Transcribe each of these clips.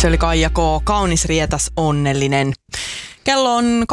Se oli Kaija K. Kaunis, rietas, onnellinen. Kello on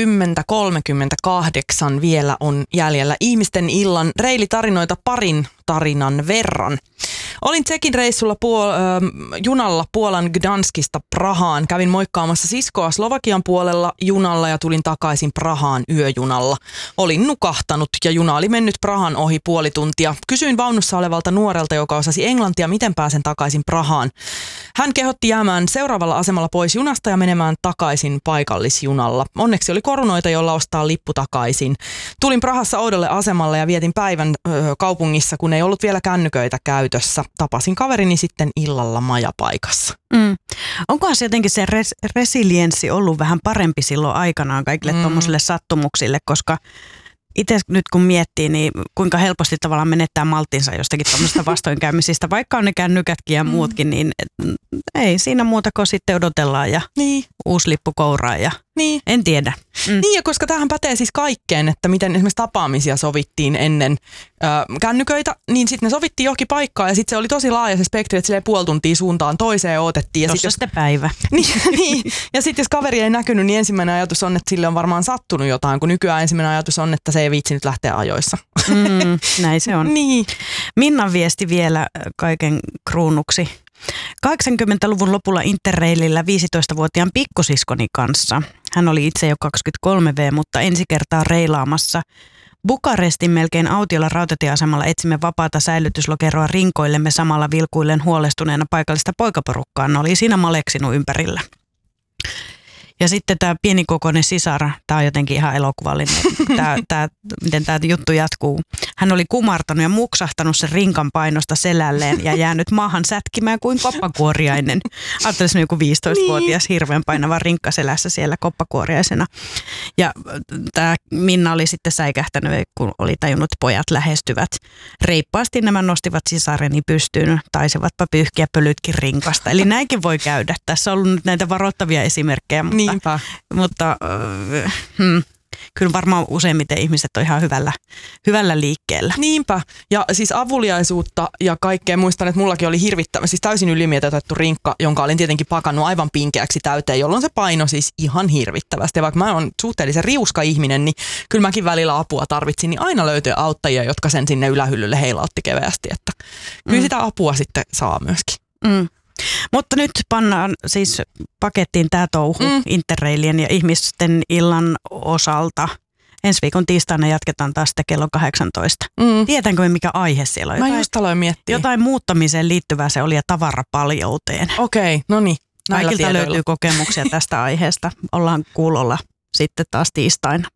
20.38. Vielä on jäljellä ihmisten illan reilitarinoita parin tarinan verran. Olin Tsekin reissulla junalla Puolan Gdanskista Prahaan. Kävin moikkaamassa siskoa Slovakian puolella junalla ja tulin takaisin Prahaan yöjunalla. Olin nukahtanut ja juna oli mennyt Prahan ohi puoli tuntia. Kysyin vaunussa olevalta nuorelta, joka osasi englantia, miten pääsen takaisin Prahaan. Hän kehotti jäämään seuraavalla asemalla pois junasta ja menemään takaisin paikallisjunalla. Onneksi oli korunoita, jolla ostaa lippu takaisin. Tulin Prahassa oudolle asemalle ja vietin päivän kaupungissa, kun ei ollut vielä kännyköitä käytössä. Tapasin kaverini sitten illalla majapaikassa. Onkohan se jotenkin se resilienssi ollut vähän parempi silloin aikanaan kaikille tuommoisille sattumuksille, koska itse nyt kun miettii, niin kuinka helposti tavallaan menettää malttinsa jostakin tuommoisista vastoinkäymisistä, vaikka on ne kännykätkin ja muutkin, niin ei siinä muuta kuin sitten odotellaan ja uusi lippu kouraa ja en tiedä. Niin, ja koska tämähän pätee siis kaikkeen, että miten esimerkiksi tapaamisia sovittiin ennen kännyköitä, niin sitten ne sovittiin johonkin paikkaan ja sitten se oli tosi laaja se spektri, että silleen puoli tuntia suuntaan toiseen odotettiin. Tuossa sitten päivä. Niin. Ja sitten jos kaveri ei näkynyt, niin ensimmäinen ajatus on, että sille on varmaan sattunut jotain, kun nykyään ensimmäinen ajatus on, että se ei viitsi nyt lähteä ajoissa. Näin se on. Niin. Minnan viesti vielä kaiken kruunuksi. 80-luvun lopulla Interrailillä 15-vuotiaan pikkusiskoni kanssa. Hän oli itse jo 23V, mutta ensi kertaa reilaamassa Bukarestin melkein autiolla rautatieasemalla etsimme vapaata säilytyslokeroa rinkoillemme samalla vilkuillen huolestuneena paikallista poikaporukkaa. Ne oli siinä maleksinut ympärillä. Ja sitten tämä pienikokoinen sisar, tämä on jotenkin ihan elokuvallinen, miten tämä juttu jatkuu. Hän oli kumartanut ja muksahtanut sen rinkan painosta selälleen ja jäänyt maahan sätkimään kuin koppakuoriainen. Ajattelisin joku 15-vuotias hirveän painava rinkka selässä siellä koppakuoriaisena. Ja tämä Minna oli sitten säikähtänyt, kun oli tajunnut, että pojat lähestyvät. Reippaasti nämä nostivat sisareni pystyyn, taisivatpa pyyhkiä pölytkin rinkasta. Eli näinkin voi käydä. Tässä on ollut nyt näitä varoittavia esimerkkejä, mutta kyllä varmaan useimmiten ihmiset on ihan hyvällä liikkeellä. Niinpä. Ja siis avuliaisuutta ja kaikkea. Muistan, että mullakin oli hirvittävä, siis täysin ylimitoitettu rinkka, jonka olin tietenkin pakannut aivan pinkeäksi täyteen, jolloin se paino siis ihan hirvittävästi. Ja vaikka mä oon suhteellisen riuska ihminen, niin kyllä mäkin välillä apua tarvitsin, niin aina löytyy auttajia, jotka sen sinne ylähyllylle heilautti keveästi. Että kyllä sitä apua sitten saa myöskin. Mutta nyt pannaan siis pakettiin tämä touhu Interrailien ja ihmisten illan osalta. Ensi viikon tiistaina jatketaan taas sitä kello 18. Tiedänkö mikä aihe siellä on? Mä just aloin miettiä. Jotain muuttamiseen liittyvää se oli ja tavarapaljouteen. Okei, no niin. Kaikilta löytyy kokemuksia tästä aiheesta. Ollaan kuulolla sitten taas tiistaina.